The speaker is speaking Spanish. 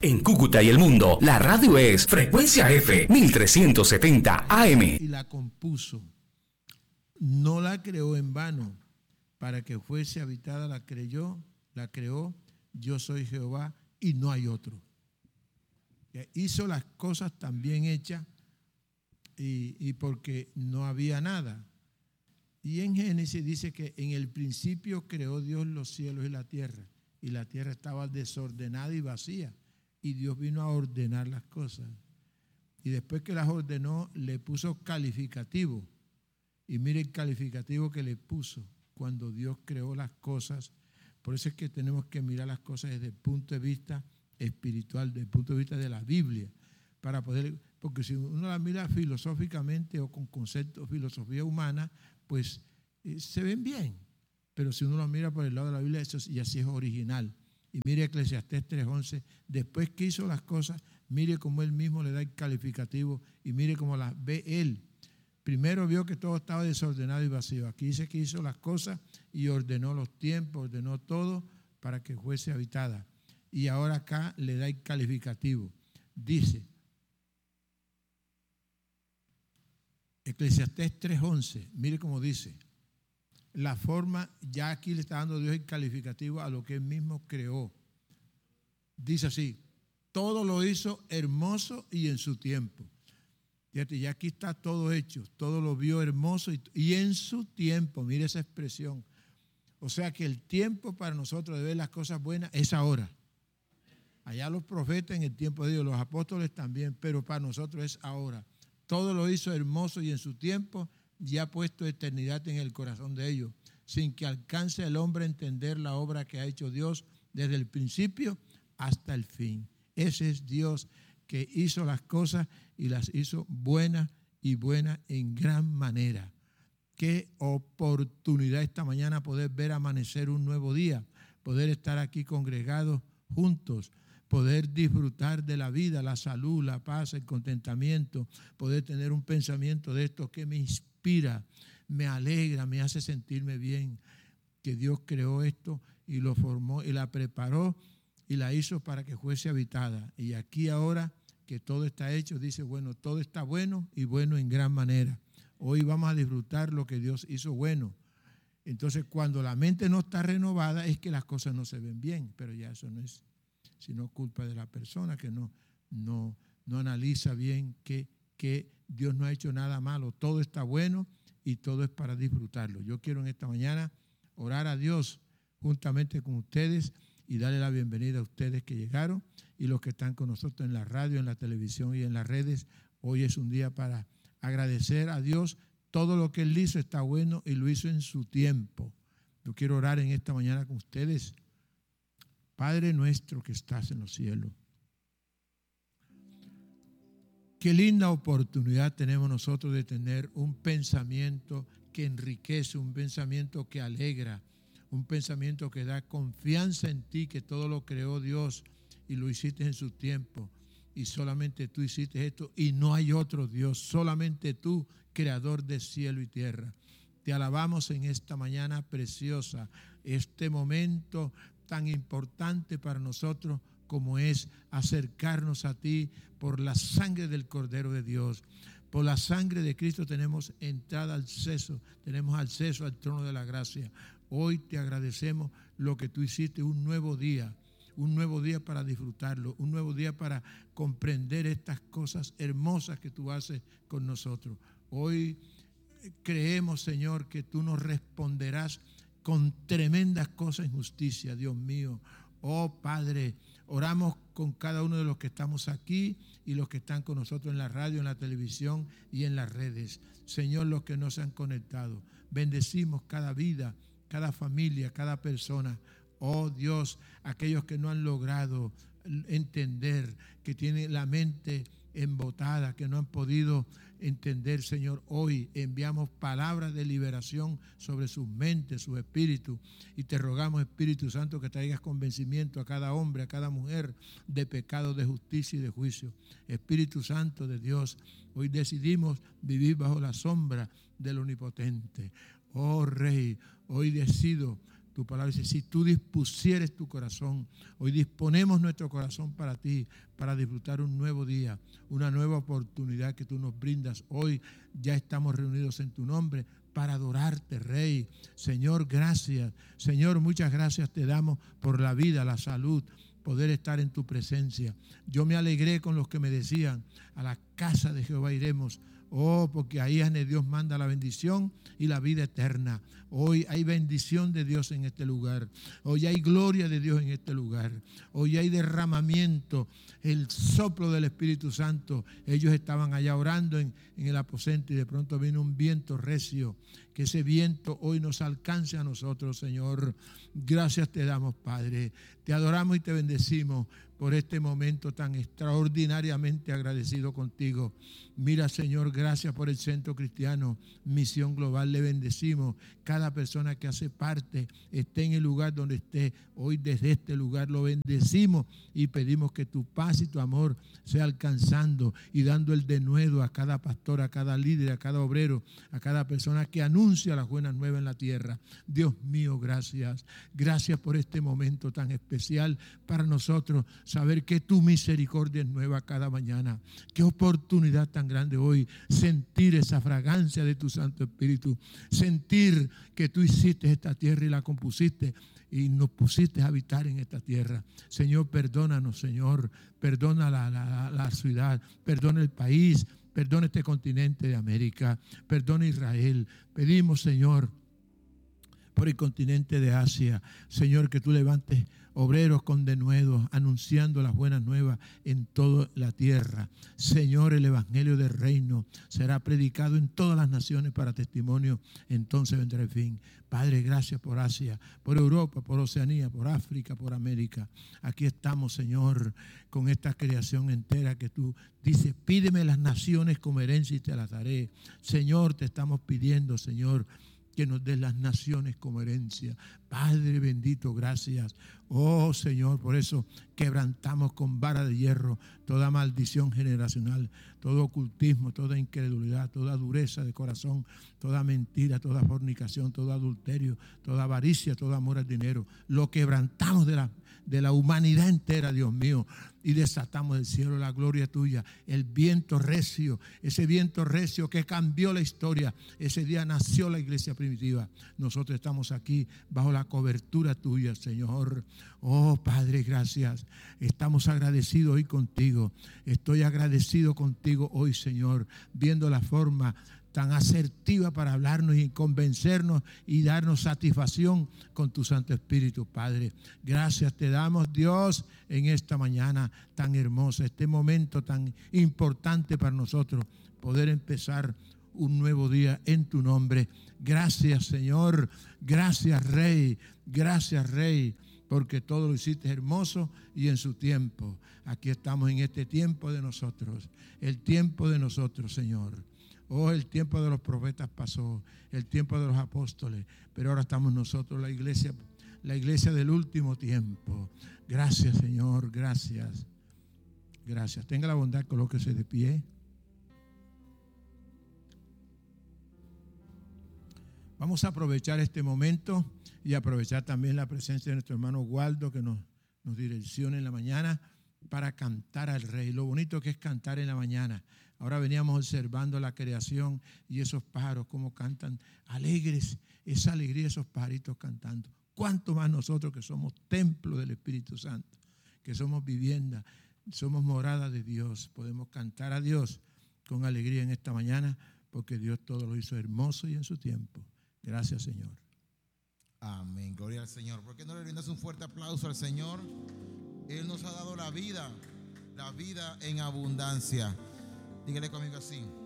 En Cúcuta y el mundo, la radio es Frecuencia F 1370 AM. Y la compuso. No la creó en vano, para que fuese habitada, la creó, yo soy Jehová y no hay otro. Hizo las cosas tan bien hechas y porque no había nada. Y en Génesis dice que en el principio creó Dios los cielos y la tierra estaba desordenada y vacía. Y Dios vino a ordenar las cosas. Y después que las ordenó, le puso calificativo. Y mire el calificativo que le puso cuando Dios creó las cosas. Por eso es que tenemos que mirar las cosas desde el punto de vista espiritual, desde el punto de vista de la Biblia, para poder, porque si uno la mira filosóficamente o con conceptos, filosofía humana, pues se ven bien. Pero si uno lo mira por el lado de la Biblia, eso y así es original. Y mire Eclesiastés 3:11, después que hizo las cosas, mire cómo él mismo le da el calificativo y mire cómo las ve él. Primero vio que todo estaba desordenado y vacío. Aquí dice que hizo las cosas y ordenó los tiempos, ordenó todo para que fuese habitada. Y ahora acá le da el calificativo. Dice, Eclesiastés 3:11, mire cómo dice. La forma, ya aquí le está dando Dios el calificativo a lo que él mismo creó. Dice así, todo lo hizo hermoso y en su tiempo. Fíjate, ya aquí está todo hecho, todo lo vio hermoso y en su tiempo, mire esa expresión. O sea que el tiempo para nosotros de ver las cosas buenas es ahora. Allá los profetas en el tiempo de Dios, los apóstoles también, pero para nosotros es ahora. Todo lo hizo hermoso y en su tiempo y ha puesto eternidad en el corazón de ellos, sin que alcance el hombre a entender la obra que ha hecho Dios desde el principio hasta el fin. Ese es Dios que hizo las cosas y las hizo buenas y buenas en gran manera. Qué oportunidad esta mañana poder ver amanecer un nuevo día, poder estar aquí congregados juntos, poder disfrutar de la vida, la salud, la paz, el contentamiento, poder tener un pensamiento de esto que me inspira, me alegra, me hace sentirme bien, que Dios creó esto y lo formó y la preparó y la hizo para que fuese habitada. Y aquí ahora que todo está hecho, dice, bueno, todo está bueno y bueno en gran manera. Hoy vamos a disfrutar lo que Dios hizo bueno. Entonces, cuando la mente no está renovada, es que las cosas no se ven bien, pero ya eso no es sino culpa de la persona que no analiza bien que Dios no ha hecho nada malo. Todo está bueno y todo es para disfrutarlo. Yo quiero en esta mañana orar a Dios juntamente con ustedes y darle la bienvenida a ustedes que llegaron y los que están con nosotros en la radio, en la televisión y en las redes. Hoy es un día para agradecer a Dios. Todo lo que Él hizo está bueno y lo hizo en su tiempo. Yo quiero orar en esta mañana con ustedes. Padre nuestro que estás en los cielos, qué linda oportunidad tenemos nosotros de tener un pensamiento que enriquece, un pensamiento que alegra, un pensamiento que da confianza en ti, que todo lo creó Dios y lo hiciste en su tiempo y solamente tú hiciste esto y no hay otro Dios, solamente tú, creador de cielo y tierra. Te alabamos en esta mañana preciosa, este momento tan importante para nosotros como es acercarnos a ti por la sangre del Cordero de Dios. Por la sangre de Cristo tenemos entrada al acceso, tenemos acceso al trono de la gracia. Hoy te agradecemos lo que tú hiciste, un nuevo día para disfrutarlo, un nuevo día para comprender estas cosas hermosas que tú haces con nosotros. Hoy creemos, Señor, que tú nos responderás con tremendas cosas en justicia, Dios mío. Oh Padre, oramos con cada uno de los que estamos aquí y los que están con nosotros en la radio, en la televisión y en las redes. Señor, los que no se han conectado, bendecimos cada vida, cada familia, cada persona. Oh Dios, aquellos que no han logrado entender, que tienen la mente embotada, que no han podido entender, Señor, hoy enviamos palabras de liberación sobre sus mentes, sus espíritus, y te rogamos, Espíritu Santo, que traigas convencimiento a cada hombre, a cada mujer, de pecado, de justicia y de juicio. Espíritu Santo de Dios, hoy decidimos vivir bajo la sombra del Omnipotente. Oh Rey, hoy decido Tu palabra dice, si tú dispusieres tu corazón, hoy disponemos nuestro corazón para ti, para disfrutar un nuevo día, una nueva oportunidad que tú nos brindas. Hoy ya estamos reunidos en tu nombre para adorarte, Rey. Señor, gracias. Señor, muchas gracias te damos por la vida, la salud, poder estar en tu presencia. Yo me alegré con los que me decían, a la casa de Jehová iremos. Oh, porque ahí Dios manda la bendición y la vida eterna. Hoy hay bendición de Dios en este lugar. Hoy hay gloria de Dios en este lugar. Hoy hay derramamiento, el soplo del Espíritu Santo. Ellos estaban allá orando en el aposento y de pronto vino un viento recio. Que ese viento hoy nos alcance a nosotros, Señor. Gracias te damos, Padre. Te adoramos y te bendecimos por este momento tan extraordinariamente agradecido contigo. Mira, Señor, gracias por el Centro Cristiano Misión Global. Le bendecimos. Cada persona que hace parte, esté en el lugar donde esté, hoy desde este lugar lo bendecimos y pedimos que tu paz y tu amor sea alcanzando y dando el denuedo a cada pastor, a cada líder, a cada obrero, a cada persona que anuncia las buenas nuevas en la tierra. Dios mío, gracias. Gracias por este momento tan especial para nosotros. Saber que tu misericordia es nueva cada mañana. Qué oportunidad tan grande hoy sentir esa fragancia de tu Santo Espíritu. Sentir que tú hiciste esta tierra y la compusiste y nos pusiste a habitar en esta tierra. Señor, perdónanos, Señor. Perdona la ciudad. Perdona el país. Perdona este continente de América. Perdona Israel. Pedimos, Señor, por el continente de Asia. Señor, que tú levantes obreros con denuedo, anunciando las buenas nuevas en toda la tierra. Señor, el evangelio del reino será predicado en todas las naciones para testimonio. Entonces vendrá el fin. Padre, gracias por Asia, por Europa, por Oceanía, por África, por América. Aquí estamos, Señor, con esta creación entera que tú dices, pídeme las naciones como herencia y te las daré. Señor, te estamos pidiendo, Señor, que nos des las naciones como herencia. Padre bendito, gracias. Oh Señor, por eso quebrantamos con vara de hierro toda maldición generacional, todo ocultismo, toda incredulidad, toda dureza de corazón, toda mentira, toda fornicación, todo adulterio, toda avaricia, todo amor al dinero. Lo quebrantamos de la humanidad entera, Dios mío, y desatamos del cielo la gloria tuya, el viento recio, ese viento recio que cambió la historia. Ese día nació la iglesia primitiva. Nosotros estamos aquí bajo la cobertura tuya, Señor. Oh Padre, gracias. Estamos agradecidos hoy contigo. Estoy agradecido contigo hoy, Señor, viendo la forma tan asertiva para hablarnos y convencernos y darnos satisfacción con tu Santo Espíritu, Padre. Gracias te damos, Dios, en esta mañana tan hermosa, este momento tan importante para nosotros, poder empezar un nuevo día en tu nombre. Gracias, Señor. Gracias, Rey. Gracias, Rey, porque todo lo hiciste hermoso y en su tiempo. Aquí estamos en este tiempo de nosotros, el tiempo de nosotros, Señor. Oh, el tiempo de los profetas pasó, el tiempo de los apóstoles, pero ahora estamos nosotros, la iglesia del último tiempo. Gracias, Señor, gracias. Gracias. Tenga la bondad, colóquese de pie. Vamos a aprovechar este momento y aprovechar también la presencia de nuestro hermano Waldo, que nos direcciona en la mañana para cantar al Rey. Lo bonito que es cantar en la mañana. Ahora veníamos observando la creación y esos pájaros como cantan alegres, esa alegría, esos pajaritos cantando. ¿Cuánto más nosotros que somos templo del Espíritu Santo, que somos vivienda, somos morada de Dios? Podemos cantar a Dios con alegría en esta mañana porque Dios todo lo hizo hermoso y en su tiempo. Gracias, Señor. Amén, gloria al Señor. ¿Por qué no le brindas un fuerte aplauso al Señor? Él nos ha dado la vida en abundancia. Dígale conmigo así.